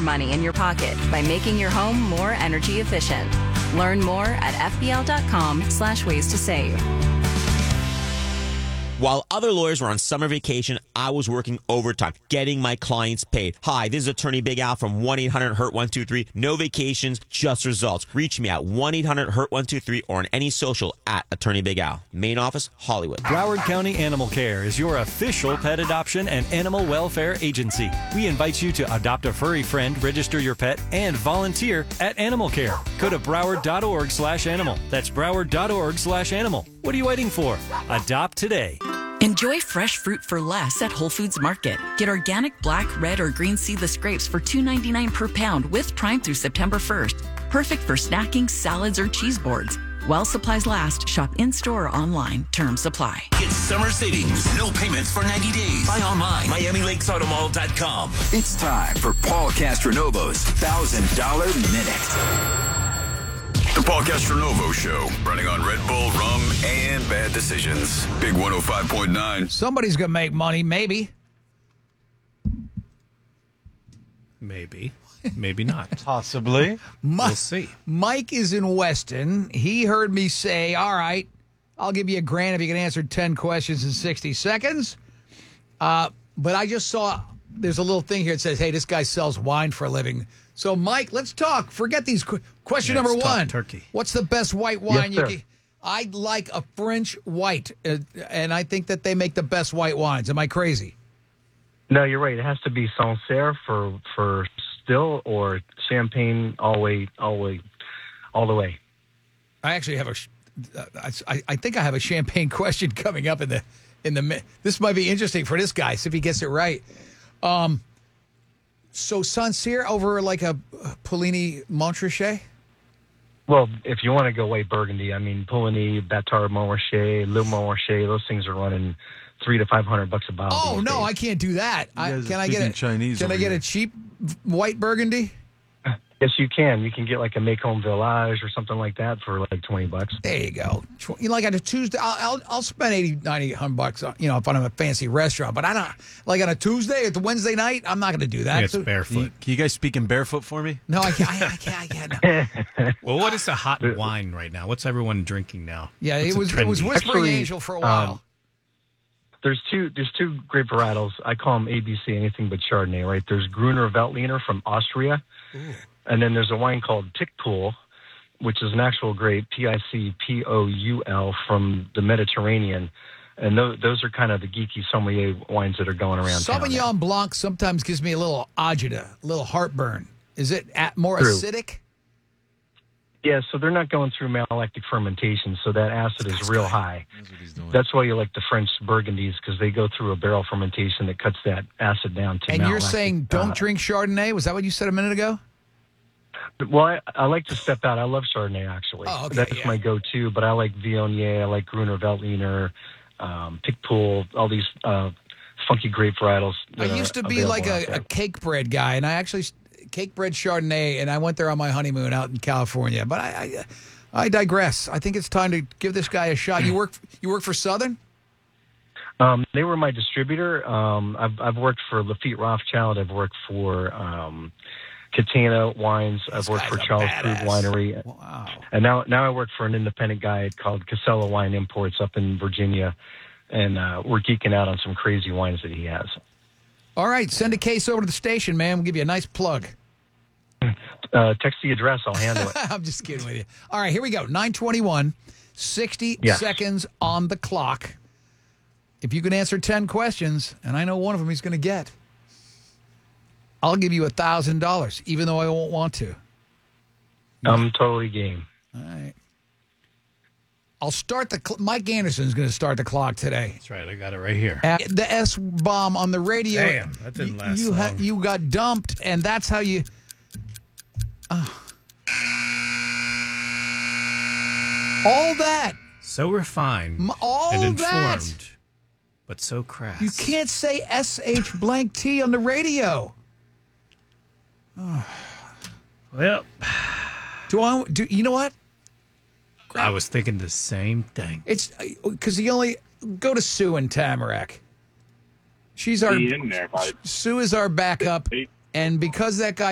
more money in your pocket by making your home more energy efficient. Learn more at fbl.com/ways to save. While other lawyers were on summer vacation, I was working overtime, getting my clients paid. Hi, this is Attorney Big Al from 1-800-HURT-123. No vacations, just results. Reach me at 1-800-HURT-123 or on any social at Attorney Big Al. Main office, Hollywood. Broward County Animal Care is your official pet adoption and animal welfare agency. We invite you to adopt a furry friend, register your pet, and volunteer at Animal Care. Go to broward.org/animal. That's broward.org/animal. What are you waiting for? Adopt today. Enjoy fresh fruit for less at Whole Foods Market. Get organic black, red, or green seedless grapes for $2.99 per pound with Prime through September 1st. Perfect for snacking, salads, or cheese boards. While supplies last, shop in-store or online. Terms apply. Get summer savings. No payments for 90 days. Buy online. MiamiLakesAutomall.com. It's time for Paul Castronovo's $1,000 Minute. The Paul Castronovo Show, running on Red Bull, rum, and bad decisions. Big 105.9. Somebody's going to make money, maybe. Maybe. Maybe not. Possibly. We'll see. Mike is in Weston. He heard me say, all right, I'll give you $1,000 if you can answer 10 questions in 60 seconds. But I just saw there's a little thing here that says, hey, this guy sells wine for a living. So, Mike, let's talk. Forget these. Question number one. Turkey. What's the best white wine Yes, you can? I like a French white, and I think that they make the best white wines. Am I crazy? No, you're right. It has to be Sancerre for still or champagne all the way. I actually have I think I have a champagne question coming up in the. This might be interesting for this guy. See if he gets it right. So Sancerre over like a Puligny Montrachet? Well, if you want to go white Burgundy, I mean, Puligny, Batard Montrachet, Le Montrachet, those things are running $300 to $500 a bottle. Oh no, I can't do that. Can I get a cheap white Burgundy? Yes, you can. You can get like a Macomb Village or something like that for like $20. There you go. You know, like on a Tuesday, I'll spend $80, $90, $100. If I'm at a fancy restaurant, but I don't like on a Tuesday or the Wednesday night. I'm not going to do that. It's barefoot. Can you guys speak in barefoot for me? No, I can't. No. Well, what is the hot wine right now? What's everyone drinking now? Yeah, it was Whispering Actually, Angel for a while. There's two great varietals. I call them ABC, anything but Chardonnay, right? There's Gruner Veltliner from Austria. Ooh. And then there's a wine called Picpoul, which is an actual grape, Picpoul, from the Mediterranean. And those are kind of the geeky sommelier wines that are going around town. Sauvignon Blanc sometimes gives me a little agita, a little heartburn. Is it more acidic? Yeah, so they're not going through malolactic fermentation, so that acid is real high. That's why you like the French Burgundies, because they go through a barrel fermentation that cuts that acid down to And you're saying don't drink Chardonnay? Was that what you said a minute ago? Well, I like to step out. I love Chardonnay, actually. Oh, okay, That's my go-to, but I like Viognier, I like Gruner Veltliner, Picpoul, all these funky grape varietals. I used to be like a cake bread guy, and I actually cake bread Chardonnay, and I went there on my honeymoon out in California. But I digress. I think it's time to give this guy a shot. You work for Southern? They were my distributor. I've worked for Lafite Rothschild. I've worked for Catena Wines. I've worked for Charles Krug Winery. Wow. And now I work for an independent guy called Casella Wine Imports up in Virginia. And we're geeking out on some crazy wines that he has. All right. Send a case over to the station, man. We'll give you a nice plug. Text the address. I'll handle it. I'm just kidding with you. All right. Here we go. 9:21. 60 seconds on the clock. If you can answer 10 questions, and I know one of them he's going to get, I'll give you $1,000, even though I won't want to. I'm totally game. All right. I'll start Mike Anderson's going to start the clock today. That's right. I got it right here. The S-bomb on the radio. Damn, that didn't last long. You got dumped, and that's how you... All that. So refined All and that. informed, but so crass. You can't say S-H-blank-T on the radio. Well, do you know what? I was thinking the same thing. It's because you only go to Sue in Tamarack. She's our Sue is our backup, and because that guy